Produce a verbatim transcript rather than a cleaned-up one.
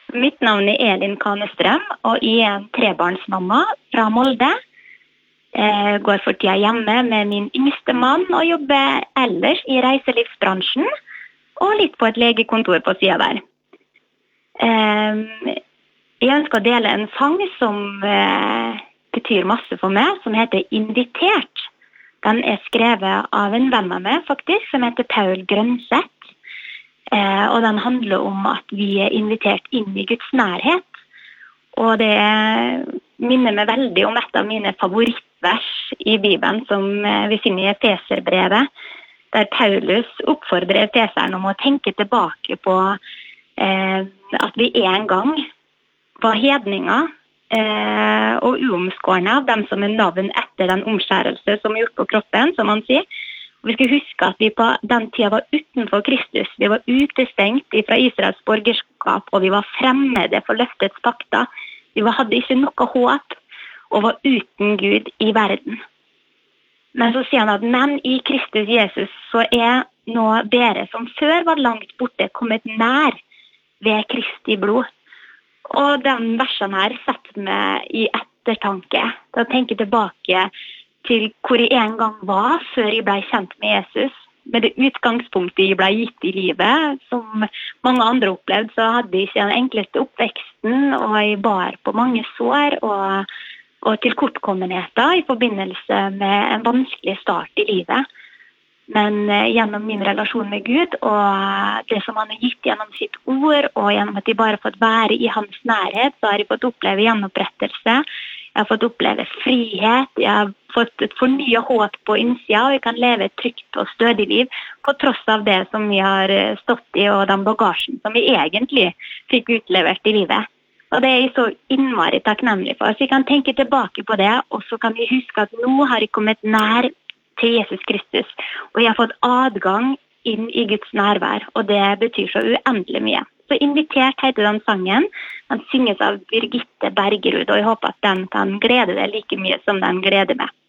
Mitt navn er Elin Kanestrøm, og jeg er en trebarnsmamma fra Molde. Jeg går for tida hjemme med min yngste mann og jobber ellers i reiselivsbransjen, og litt på et legekontor på siden der. Jeg ønsker å dele en sang som betyr masse for meg, som heter Invitert. Den er skrevet av en venn av meg, faktisk, som heter Paul Grønseth. Eh, og den handler om at vi er invitert inn i Guds nærhet. Og det minner meg veldig om et av mine favorittvers i Bibelen, som vi finner i Efeserbrevet, der Paulus oppfordrer Efeseren om å tenke tilbake på eh, at vi en gang var hedninger eh, og uomskårne av dem som er navn etter den omskjærelse som er gjort på kroppen, som han sier. Vi skal huske at vi på den tiden var utenfor Kristus. Vi var utestengt fra Israels borgerskap, og vi var fremmede for løftets pakter. Vi hadde ikke noe håp, og var uten Gud i verden. Men så sier han at, men i Kristus Jesus så er nå dere som før var langt borte kommet nær ved Kristi blod. Og den versen her setter meg i ettertanke. Da tenker jeg tilbake til hvor jeg en gang var før jeg ble kjent med Jesus. Med det utgangspunktet jeg ble gitt i livet, som mange andre opplevde, så hadde jeg ikke den enkleste oppveksten, og jeg bar på mange sår og, og tilkortkommenheter i forbindelse med en vanskelig start i livet. Men eh, gjennom min relasjon med Gud, og det som han har gitt gjennom sitt ord, og gjennom at jeg bare har fått være i hans nærhet, så har jeg fått oppleve gjenopprettelse. Jeg har fått oppleve frihet, jeg har fått et fornyet håp på innsida, og jeg kan leve et trygt og stødig liv, på tross av det som vi har stått i, og den bagasjen som vi egentlig fikk utlevert i livet. Og det er jeg så innmari takknemlig for. Så jeg kan tenke tilbake på det, og så kan vi huske at nå har jeg kommet nær til Jesus Kristus, og jeg har fått adgang inn i Guds nærvær, og det betyr så uendelig mye. Så Invitert heter den sangen. Den synges av Birgitte Bergerud, og jeg håper at den kan glede deg like mye som den gleder meg.